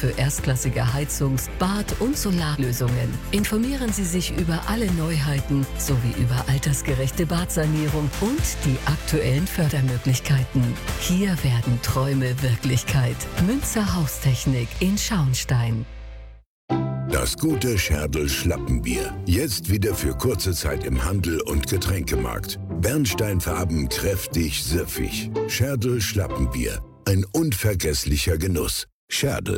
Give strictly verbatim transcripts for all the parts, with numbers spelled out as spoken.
für erstklassige Heizungs-, Bad- und Solarlösungen. Informieren Sie sich über alle Neuheiten sowie über altersgerechte Badsanierung und die aktuellen Fördermöglichkeiten. Hier werden Träume Wirklichkeit. Münzer Haustechnik in Schauenstein. Das gute Scherdl Schlappenbier. Jetzt wieder für kurze Zeit im Handel und Getränkemarkt. Bernsteinfarben, kräftig, süffig. Scherdl Schlappenbier. Ein unvergesslicher Genuss. Scherdl.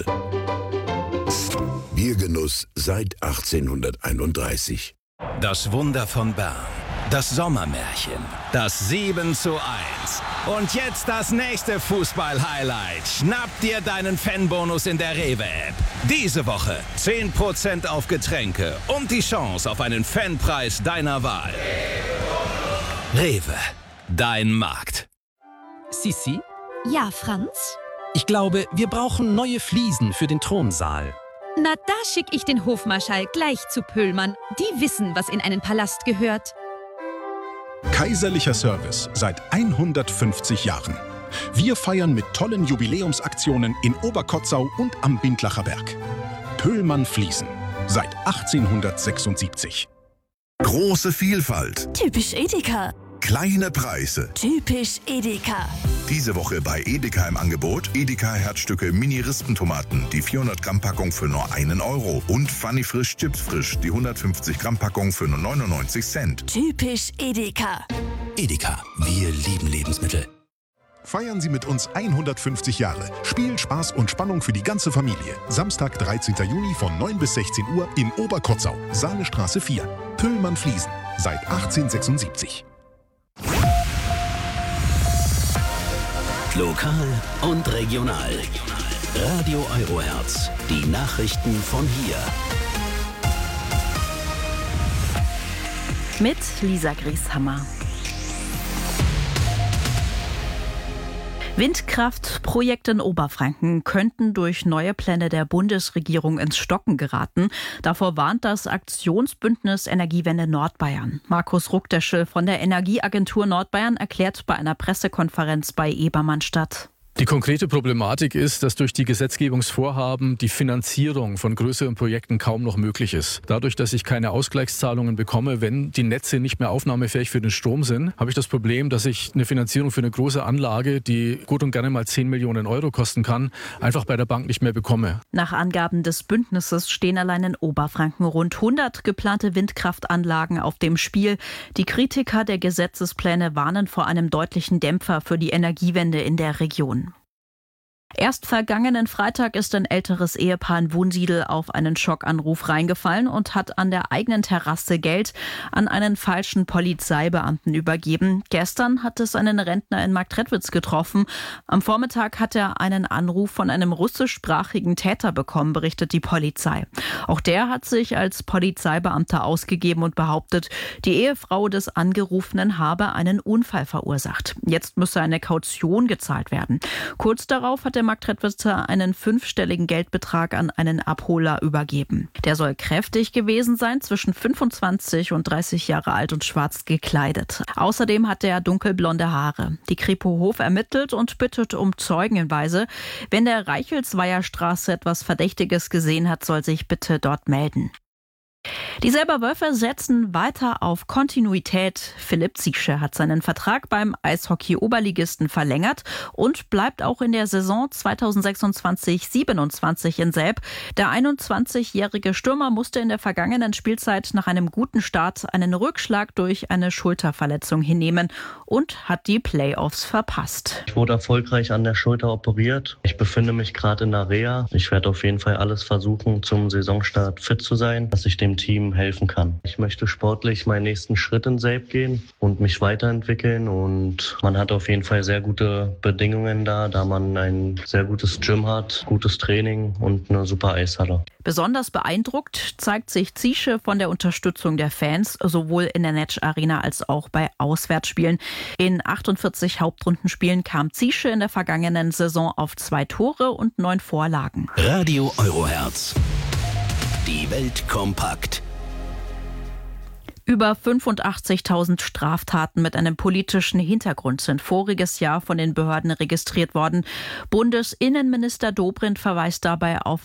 Biergenuss seit achtzehnhunderteinunddreißig. Das Wunder von Bern. Das Sommermärchen. Das sieben zu eins. Und jetzt das nächste Fußball-Highlight. Schnapp dir deinen Fanbonus in der Rewe-App. Diese Woche zehn Prozent auf Getränke und die Chance auf einen Fanpreis deiner Wahl. Rewe. Dein Markt. Sissi? Ja, Franz? Ich glaube, wir brauchen neue Fliesen für den Thronsaal. Na, da schick ich den Hofmarschall gleich zu Pöhlmann. Die wissen, was in einen Palast gehört. Kaiserlicher Service seit hundertfünfzig Jahren. Wir feiern mit tollen Jubiläumsaktionen in Oberkotzau und am Bindlacher Berg. Pöhlmann Fliesen seit achtzehnhundertsechsundsiebzig. Große Vielfalt. Typisch Edeka. Kleine Preise. Typisch Edeka. Diese Woche bei Edeka im Angebot Edeka Herzstücke Mini-Rispentomaten, die vierhundert Gramm Packung für nur einen Euro. Und Funny Frisch Chips Frisch, die hundertfünfzig Gramm Packung für nur neunundneunzig Cent. Typisch Edeka. Edeka. Wir lieben Lebensmittel. Feiern Sie mit uns hundertfünfzig Jahre. Spiel, Spaß und Spannung für die ganze Familie. Samstag, dreizehnten Juni von neun bis sechzehn Uhr in Oberkotzau. Saalestraße vier. Pöllmann Fliesen. Seit achtzehnhundertsechsundsiebzig. Lokal und regional. Radio Eurohertz. Die Nachrichten von hier. Mit Lisa Grieshammer. Windkraftprojekte in Oberfranken könnten durch neue Pläne der Bundesregierung ins Stocken geraten. Davor warnt das Aktionsbündnis Energiewende Nordbayern. Markus Ruckdeschel von der Energieagentur Nordbayern erklärt bei einer Pressekonferenz bei Ebermannstadt. Die konkrete Problematik ist, dass durch die Gesetzgebungsvorhaben die Finanzierung von größeren Projekten kaum noch möglich ist. Dadurch, dass ich keine Ausgleichszahlungen bekomme, wenn die Netze nicht mehr aufnahmefähig für den Strom sind, habe ich das Problem, dass ich eine Finanzierung für eine große Anlage, die gut und gerne mal zehn Millionen Euro kosten kann, einfach bei der Bank nicht mehr bekomme. Nach Angaben des Bündnisses stehen allein in Oberfranken rund hundert geplante Windkraftanlagen auf dem Spiel. Die Kritiker der Gesetzespläne warnen vor einem deutlichen Dämpfer für die Energiewende in der Region. Erst vergangenen Freitag ist ein älteres Ehepaar in Wunsiedel auf einen Schockanruf reingefallen und hat an der eigenen Terrasse Geld an einen falschen Polizeibeamten übergeben. Gestern hat es einen Rentner in Marktredwitz getroffen. Am Vormittag hat er einen Anruf von einem russischsprachigen Täter bekommen, berichtet die Polizei. Auch der hat sich als Polizeibeamter ausgegeben und behauptet, die Ehefrau des Angerufenen habe einen Unfall verursacht. Jetzt müsse eine Kaution gezahlt werden. Kurz darauf hat der Marktredwitzer einen fünfstelligen Geldbetrag an einen Abholer übergeben. Der soll kräftig gewesen sein, zwischen fünfundzwanzig und dreißig Jahre alt und schwarz gekleidet. Außerdem hat er dunkelblonde Haare. Die Kripo Hof ermittelt und bittet um Zeugenhinweise. Wenn der Reichelsweier-Straße etwas Verdächtiges gesehen hat, soll sich bitte dort melden. Die Selberwölfe setzen weiter auf Kontinuität. Philipp Ziesche hat seinen Vertrag beim Eishockey-Oberligisten verlängert und bleibt auch in der Saison zweitausendsechsundzwanzig siebenundzwanzig in Selb. Der einundzwanzigjährige Stürmer musste in der vergangenen Spielzeit nach einem guten Start einen Rückschlag durch eine Schulterverletzung hinnehmen und hat die Playoffs verpasst. Ich wurde erfolgreich an der Schulter operiert. Ich befinde mich gerade in der Reha. Ich werde auf jeden Fall alles versuchen, zum Saisonstart fit zu sein, dass ich dem Team helfen kann. Ich möchte sportlich meinen nächsten Schritt in Selb gehen und mich weiterentwickeln, und man hat auf jeden Fall sehr gute Bedingungen da, da man ein sehr gutes Gym hat, gutes Training und eine super Eishalle. Besonders beeindruckt zeigt sich Ziesche von der Unterstützung der Fans, sowohl in der Netsch Arena als auch bei Auswärtsspielen. In achtundvierzig Hauptrundenspielen kam Ziesche in der vergangenen Saison auf zwei Tore und neun Vorlagen. Radio Eurohertz. Die Welt kompakt. Über fünfundachtzigtausend Straftaten mit einem politischen Hintergrund sind voriges Jahr von den Behörden registriert worden. Bundesinnenminister Dobrindt verweist dabei auf